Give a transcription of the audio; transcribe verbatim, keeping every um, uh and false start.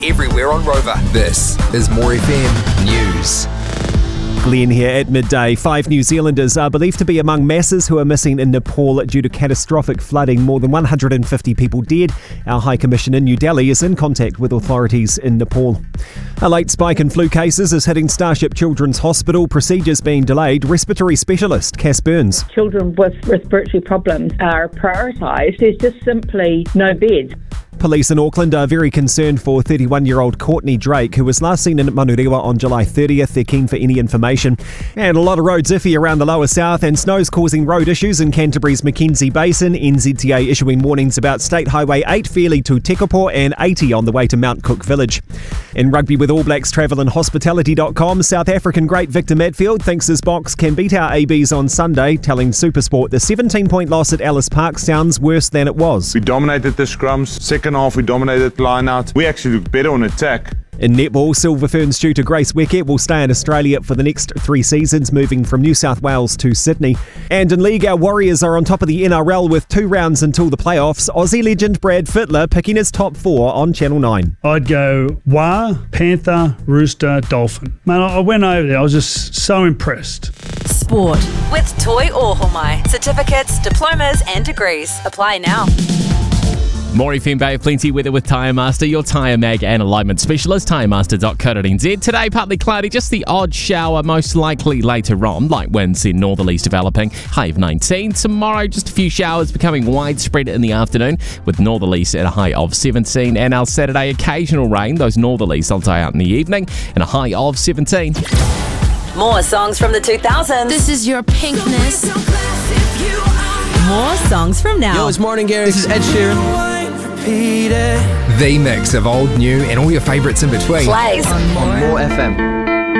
everywhere on Rover. This is More F M News. Glenn here at midday. Five New Zealanders are believed to be among masses who are missing in Nepal due to catastrophic flooding. More than one hundred fifty people dead. Our High Commission in New Delhi is in contact with authorities in Nepal. A late spike in flu cases is hitting Starship Children's Hospital. Procedures being delayed. Respiratory specialist Cass Burns. Children with respiratory problems are prioritised. There's just simply no beds. Police in Auckland are very concerned for thirty-one-year-old Courtney Drake, who was last seen in Manurewa on July thirtieth. They're keen for any information. And a lot of roads iffy around the lower south, and snow's causing road issues in Canterbury's Mackenzie Basin. N Z T A issuing warnings about State Highway eight fairly to Tekapo and eighty on the way to Mount Cook Village. In rugby with All Blacks Travel and Hospitality dot com, South African great Victor Matfield thinks his Boks can beat our A Bs on Sunday, telling SuperSport the seventeen-point loss at Ellis Park sounds worse than it was. We dominated the scrums. Second half, we dominated line out. We actually looked better on attack. In netball, Silver Ferns tutor Grace Weckett will stay in Australia for the next three seasons, moving from New South Wales to Sydney. And in league, our Warriors are on top of the N R L with two rounds until the playoffs. Aussie legend Brad Fittler picking his top four on Channel nine. I'd go Wah, Panther, Rooster, Dolphin. Man, I went over there. I was just so impressed. Sport with Toi Ohomai. Certificates, diplomas and degrees. Apply now. More F M Bay of Plenty weather with Tyre Master, your tyre mag and alignment specialist, tyre master dot co dot n z. Today, partly cloudy, just the odd shower, most likely later on. Light winds in northerlies developing, high of nineteen. Tomorrow, just a few showers becoming widespread in the afternoon, with northerlies at a high of seventeen. And our Saturday, occasional rain, those northerlies will die out in the evening, and a high of seventeen. More songs from the two thousands. This is your pinkness. More songs from now. Yo, it's Morning Gary. This is Ed Sheeran. The mix of old, new, and all your favourites in between. Plays on More F M.